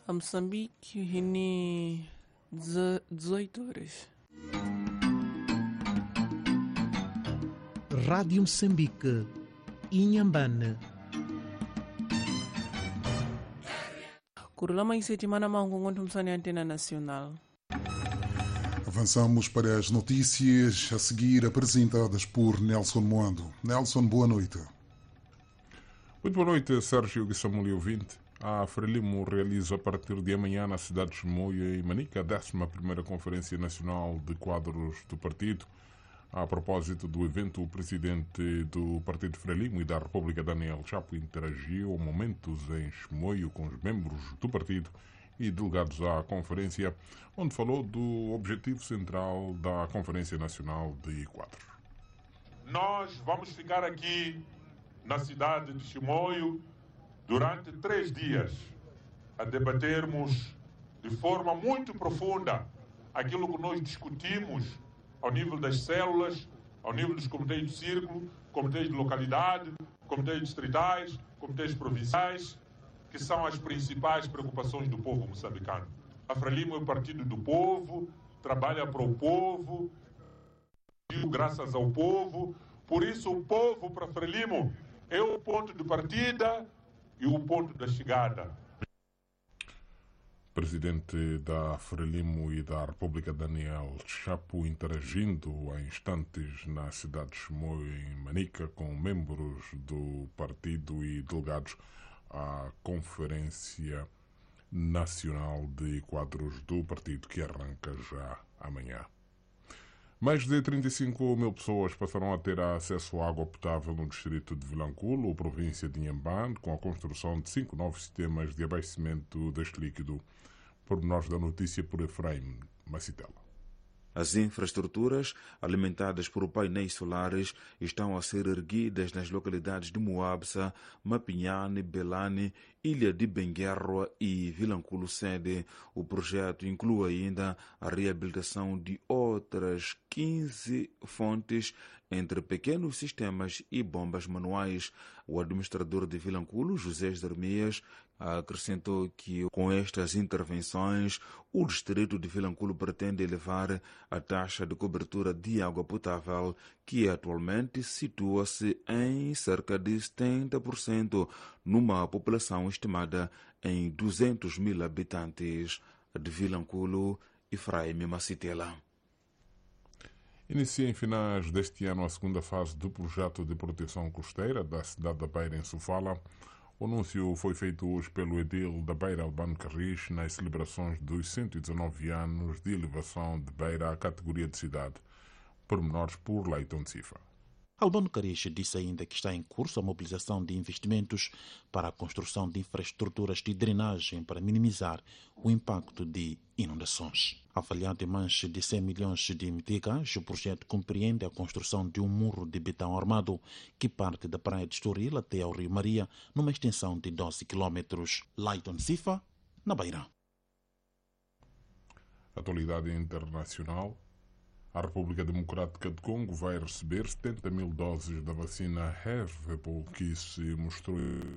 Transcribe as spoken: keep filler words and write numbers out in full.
A Moçambique, Reni, dezoito horas. Rádio Moçambique, Inhambane. Curulama e Setimana Mangongo Tumsani Antena Nacional. Avançamos para as notícias a seguir apresentadas por Nelson Moando. Nelson, boa noite. Muito boa noite, Sérgio Guissamuli ouvinte. A Frelimo realiza a partir de amanhã na cidade de Chimoio e Manica a décima primeira Conferência Nacional de Quadros do Partido. A propósito do evento, o presidente do Partido Frelimo e da República, Daniel Chapo, interagiu momentos em Chimoio com os membros do partido e delegados à conferência, onde falou do objetivo central da Conferência Nacional de Quadros. Nós vamos ficar aqui na cidade de Chimoio durante três dias a debatermos de forma muito profunda aquilo que nós discutimos ao nível das células, ao nível dos comitês de círculo, comitês de localidade, comitês distritais, comitês provinciais, que são as principais preocupações do povo moçambicano. A Frelimo é o partido do povo, trabalha para o povo, graças ao povo. Por isso, o povo para Frelimo é o ponto de partida e o ponto da chegada. Presidente da Frelimo e da República, Daniel Chapo, interagindo há instantes na cidade de Chimoio, em Manica, com membros do partido e delegados à Conferência Nacional de Quadros do Partido, que arranca já amanhã. Mais de trinta e cinco mil pessoas passaram a ter acesso à água potável no distrito de Vilanculo, província de Inhambane, com a construção de cinco novos sistemas de abastecimento deste líquido. Pormenores da notícia por Efraim Macitela. As infraestruturas, alimentadas por painéis solares, estão a ser erguidas nas localidades de Moabsa, Mapinhane, Belane, Ilha de Benguerra e Vilanculo Sede. O projeto inclui ainda a reabilitação de outras quinze fontes, entre pequenos sistemas e bombas manuais. O administrador de Vilanculo, José Jeremias, acrescentou que com estas intervenções o distrito de Vilanculo pretende elevar a taxa de cobertura de água potável, que atualmente situa-se em cerca de setenta por cento, numa população estimada em duzentos mil habitantes. De Vilanculo, Efraim Macitela. Inicia em finais deste ano a segunda fase do projeto de proteção costeira da cidade da Beira, em Sofala. O anúncio foi feito hoje pelo edil da Beira, Albano Carris, nas celebrações dos cento e dezanove anos de elevação de Beira à categoria de cidade. Pormenores por Leiton Cifa. Albano Carris disse ainda que está em curso a mobilização de investimentos para a construção de infraestruturas de drenagem para minimizar o impacto de inundações. Avaliado em mais de cem milhões de meticais, o projeto compreende a construção de um muro de betão armado que parte da praia de Estoril até ao Rio Maria, numa extensão de doze quilômetros. Leiton Cifa, na Beira. Atualidade internacional. A República Democrática de Congo vai receber setenta mil doses da vacina Hervepol, que se mostrou